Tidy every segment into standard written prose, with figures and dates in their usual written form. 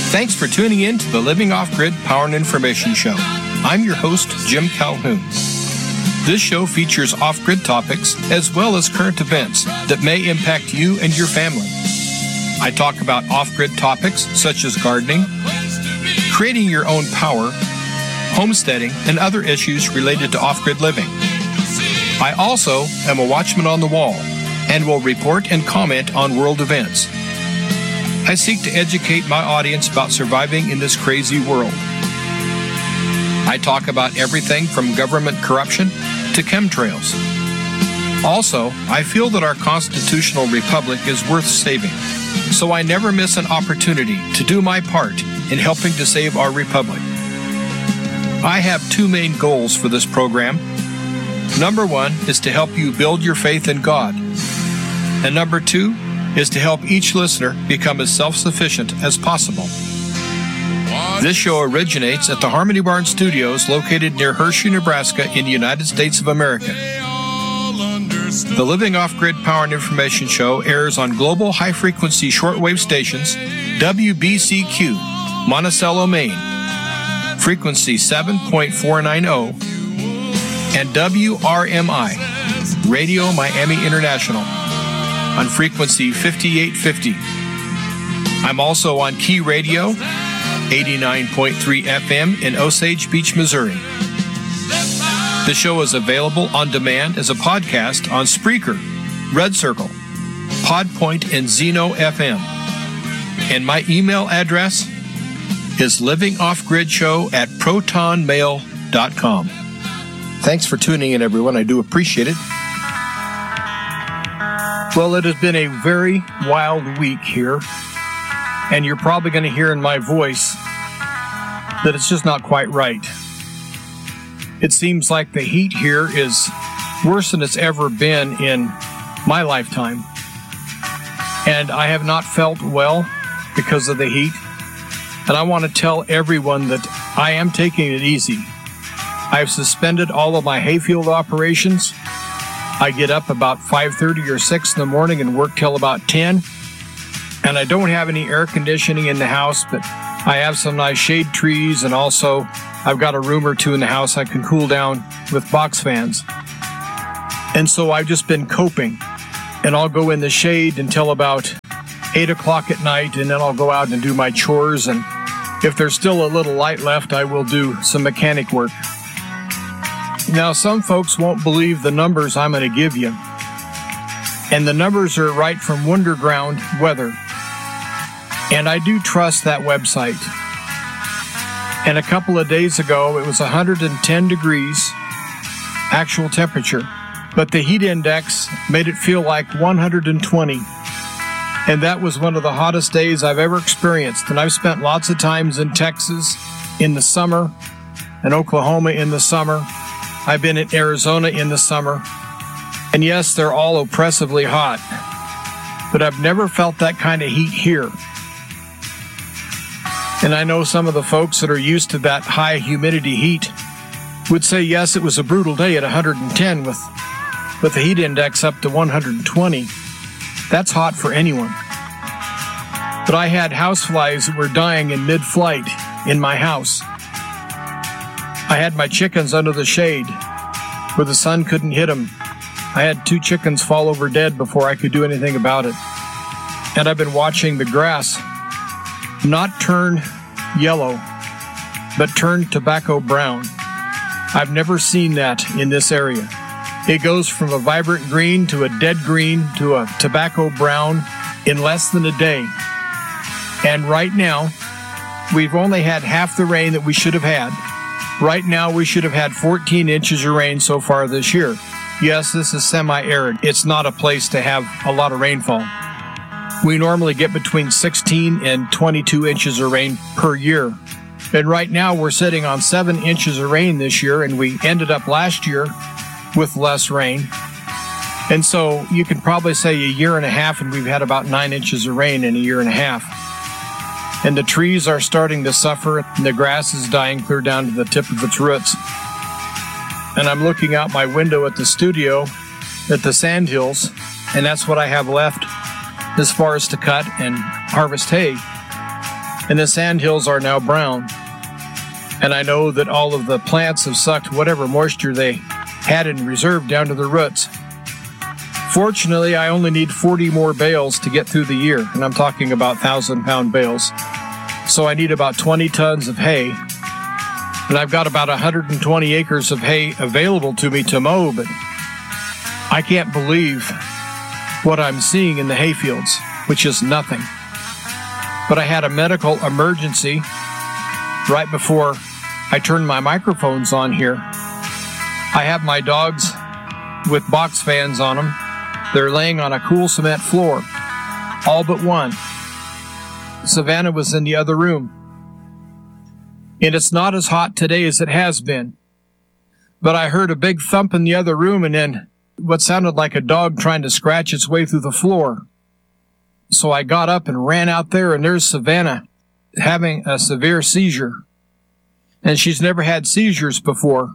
Thanks for tuning in to the Living Off-Grid Power and Information Show. I'm your host, Jim Calhoun. This show features off-grid topics as well as current events that may impact you and your family. I talk about off-grid topics such as gardening, creating your own power, homesteading, and other issues related to off-grid living. I also am a watchman on the wall and will report and comment on world events. I seek to educate my audience about surviving in this crazy world. I talk about everything from government corruption to chemtrails. Also, I feel that our constitutional republic is worth saving, so I never miss an opportunity to do my part in helping to save our republic. I have two main goals for this program. Number one is to help you build your faith in God. And number two is to help each listener become as self-sufficient as possible. This show originates at the Harmony Barn Studios located near Hershey, Nebraska in the United States of America. The Living Off-Grid Power and Information Show airs on global high-frequency shortwave stations WBCQ, Monticello, Maine, frequency 7.490, and WRMI, Radio Miami International, on frequency 5850. I'm also on Key Radio, 89.3 FM in Osage Beach, Missouri. The show is available on demand as a podcast on Spreaker, Red Circle, Podpoint, and Zeno FM. And my email address is livingoffgridshow@protonmail.com. Thanks for tuning in, everyone. I do appreciate it. Well, it has been a very wild week here, and you're probably going to hear in my voice that it's just not quite right. It seems like the heat here is worse than it's ever been in my lifetime, and I have not felt well because of the heat, and I want to tell everyone that I am taking it easy. I've suspended all of my hayfield operations. I get up about 5:30 or 6 in the morning and work till about 10. And I don't have any air conditioning in the house, but I have some nice shade trees, and also I've got a room or two in the house I can cool down with box fans. And so I've just been coping, and I'll go in the shade until about 8 o'clock at night, and then I'll go out and do my chores, and if there's still a little light left, I will do some mechanic work. Now, some folks won't believe the numbers I'm going to give you. And the numbers are right from Wonderground Weather. And I do trust that website. And a couple of days ago, it was 110 degrees actual temperature. But the heat index made it feel like 120. And that was one of the hottest days I've ever experienced. And I've spent lots of times in Texas in the summer, and Oklahoma in the summer. I've been in Arizona in the summer, and yes, they're all oppressively hot, but I've never felt that kind of heat here. And I know some of the folks that are used to that high humidity heat would say, yes, it was a brutal day at 110 with the heat index up to 120. That's hot for anyone. But I had houseflies that were dying in mid-flight in my house. I had my chickens under the shade where the sun couldn't hit them. I had 2 chickens fall over dead before I could do anything about it. And I've been watching the grass not turn yellow, but turn tobacco brown. I've never seen that in this area. It goes from a vibrant green to a dead green to a tobacco brown in less than a day. And right now, we've only had half the rain that we should have had. Right now, we should have had 14 inches of rain so far this year. Yes, this is semi-arid. It's not a place to have a lot of rainfall. We normally get between 16 and 22 inches of rain per year. And right now, we're sitting on 7 inches of rain this year, and we ended up last year with less rain. And so you can probably say a year and a half, and we've had about 9 inches of rain in a year and a half. And the trees are starting to suffer, and the grass is dying clear down to the tip of its roots. And I'm looking out my window at the studio at the sandhills, and that's what I have left as far as to cut and harvest hay. and the sandhills are now brown. And I know that all of the plants have sucked whatever moisture they had in reserve down to their roots. Fortunately, I only need 40 more bales to get through the year, and I'm talking about 1,000-pound bales. So I need about 20 tons of hay, and I've got about 120 acres of hay available to me to mow, but I can't believe what I'm seeing in the hayfields, which is nothing. But I had a medical emergency right before I turned my microphones on here. I have my dogs with box fans on them. They're laying on a cool cement floor, all but one. Savannah was in the other room. And it's not as hot today as it has been. But I heard a big thump in the other room and then what sounded like a dog trying to scratch its way through the floor. So I got up and ran out there, and there's Savannah having a severe seizure. And she's never had seizures before.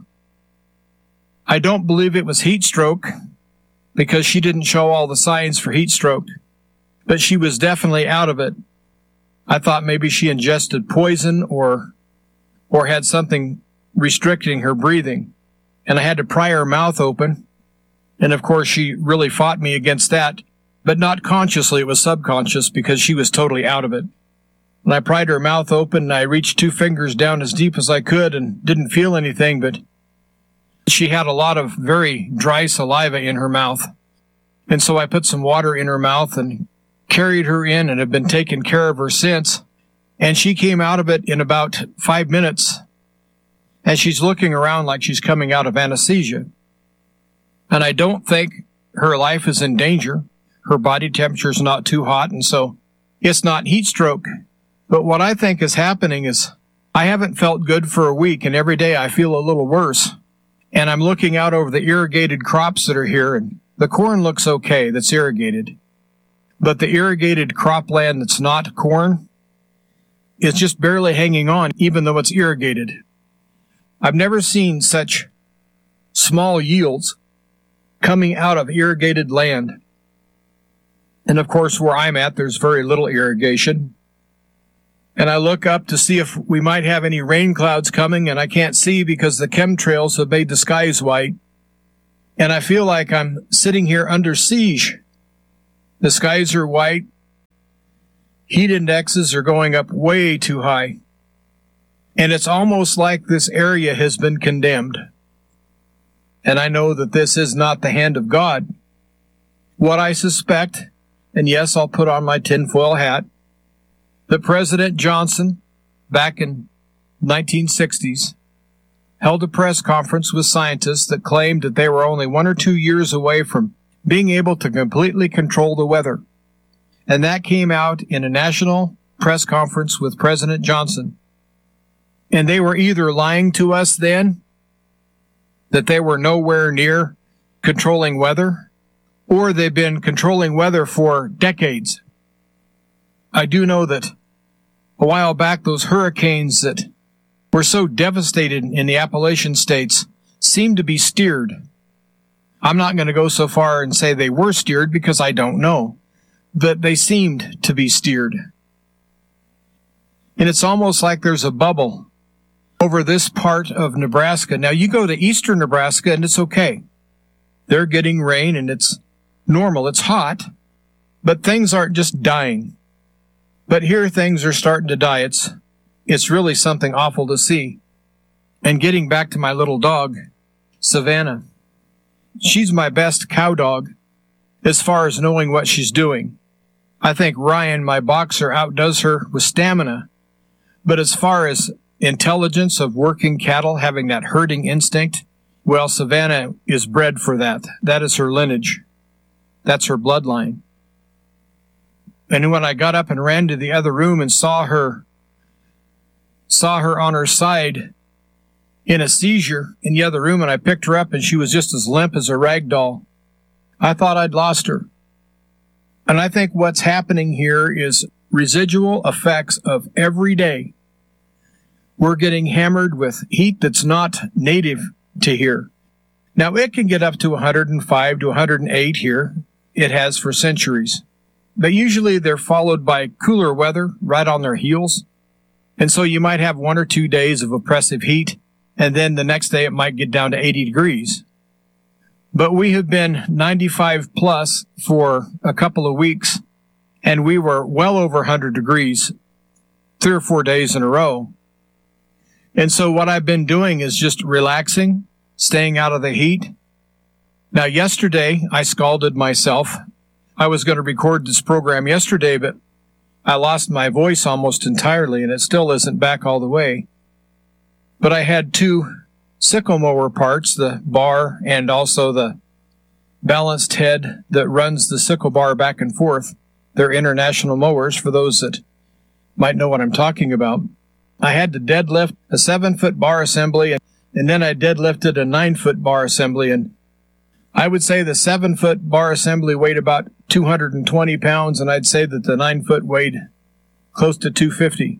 I don't believe it was heat stroke because she didn't show all the signs for heat stroke, but she was definitely out of it. I thought maybe she ingested poison or had something restricting her breathing, and I had to pry her mouth open. And of course, she really fought me against that, but not consciously. It was subconscious because she was totally out of it. And I pried her mouth open, and I reached 2 fingers down as deep as I could and didn't feel anything, but she had a lot of very dry saliva in her mouth. And so I put some water in her mouth and carried her in and have been taking care of her since. And she came out of it in about 5 minutes, and she's looking around like she's coming out of anesthesia. And I don't think her life is in danger. Her body temperature is not too hot, and so it's not heat stroke. But what I think is happening is I haven't felt good for a week, and every day I feel a little worse. And I'm looking out over the irrigated crops that are here, and the corn looks okay that's irrigated. But the irrigated cropland that's not corn is just barely hanging on, even though it's irrigated. I've never seen such small yields coming out of irrigated land. And of course, where I'm at, there's very little irrigation. And I look up to see if we might have any rain clouds coming, and I can't see because the chemtrails have made the skies white. And I feel like I'm sitting here under siege. The skies are white. Heat indexes are going up way too high. And it's almost like this area has been condemned. And I know that this is not the hand of God. What I suspect, and yes, I'll put on my tinfoil hat, that President Johnson, back in 1960s, held a press conference with scientists that claimed that they were only 1 or 2 years away from being able to completely control the weather. And that came out in a national press conference with President Johnson. And they were either lying to us then, that they were nowhere near controlling weather, or they've been controlling weather for decades. I do know that a while back, those hurricanes that were so devastated in the Appalachian states seemed to be steered. I'm not going to go so far and say they were steered because I don't know, but they seemed to be steered. And it's almost like there's a bubble over this part of Nebraska. Now, you go to eastern Nebraska and it's okay. They're getting rain and it's normal. It's hot, but things aren't just dying. But here things are starting to die. It's really something awful to see. And getting back to my little dog, Savannah, she's my best cow dog as far as knowing what she's doing. I think Ryan, my boxer, outdoes her with stamina. But as far as intelligence of working cattle, having that herding instinct, well, Savannah is bred for that. That is her lineage. That's her bloodline. And when I got up and ran to the other room and saw her on her side in a seizure in the other room, and I picked her up and she was just as limp as a rag doll, I thought I'd lost her. And I think what's happening here is residual effects of every day. We're getting hammered with heat that's not native to here. Now, it can get up to 105 to 108 here. It has for centuries. But usually they're followed by cooler weather right on their heels. And so you might have 1 or 2 days of oppressive heat, and then the next day it might get down to 80 degrees. But we have been 95 plus for a couple of weeks, and we were well over 100 degrees 3 or 4 days in a row. And so what I've been doing is just relaxing, staying out of the heat. Now, yesterday, I scalded myself. I was going to record this program yesterday, but I lost my voice almost entirely, and it still isn't back all the way. But I had 2 sickle mower parts, the bar and also the balanced head that runs the sickle bar back and forth. They're international mowers, for those that might know what I'm talking about. I had to deadlift a 7-foot bar assembly, and then I deadlifted a 9-foot bar assembly, and I would say the 7-foot bar assembly weighed about 220 pounds, and I'd say that the 9-foot weighed close to 250.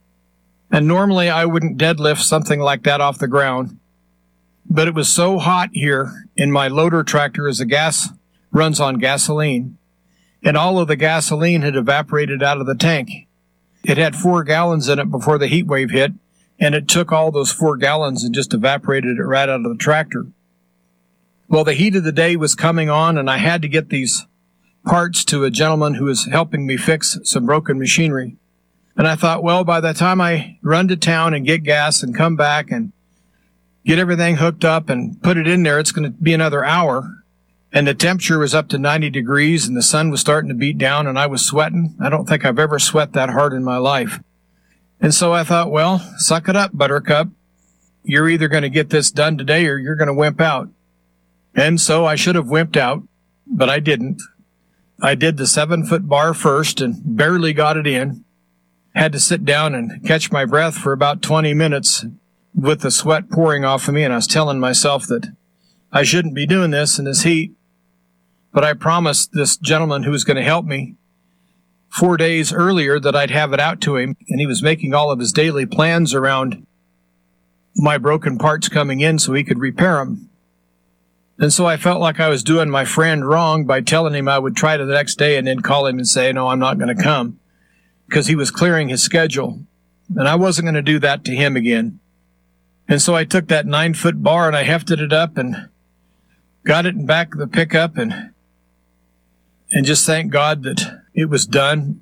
And normally I wouldn't deadlift something like that off the ground, but it was so hot here in my loader tractor as the gas runs on gasoline, and all of the gasoline had evaporated out of the tank. It had 4 gallons in it before the heat wave hit, and it took all those 4 gallons and just evaporated it right out of the tractor. Well, the heat of the day was coming on, and I had to get these parts to a gentleman who was helping me fix some broken machinery. And I thought, well, by the time I run to town and get gas and come back and get everything hooked up and put it in there, it's going to be another hour. And the temperature was up to 90 degrees, and the sun was starting to beat down, and I was sweating. I don't think I've ever sweat that hard in my life. And so I thought, well, suck it up, Buttercup. You're either going to get this done today or you're going to wimp out. And so I should have wimped out, but I didn't. I did the 7-foot bar first and barely got it in. Had to sit down and catch my breath for about 20 minutes with the sweat pouring off of me, and I was telling myself that I shouldn't be doing this in this heat. But I promised this gentleman who was going to help me 4 days earlier that I'd have it out to him, and he was making all of his daily plans around my broken parts coming in so he could repair them. And so I felt like I was doing my friend wrong by telling him I would try to the next day and then call him and say, no, I'm not going to come, because he was clearing his schedule, and I wasn't going to do that to him again. And so I took that 9-foot bar and I hefted it up and got it in back of the pickup and just thank God that it was done.